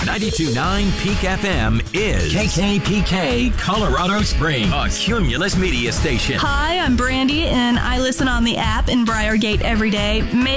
92.9 Peak FM is KKPK Colorado Springs, a Cumulus media station. Hi, I'm Brandy, and I listen on the app in Briargate every day.